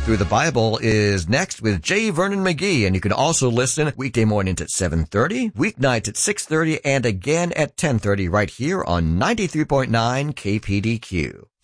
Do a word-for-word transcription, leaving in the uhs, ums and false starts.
Through the Bible is next with J. Vernon McGee, and you can also listen weekday mornings at seven thirty, weeknights at six thirty, and again at ten thirty right here on ninety-three point nine K P D Q.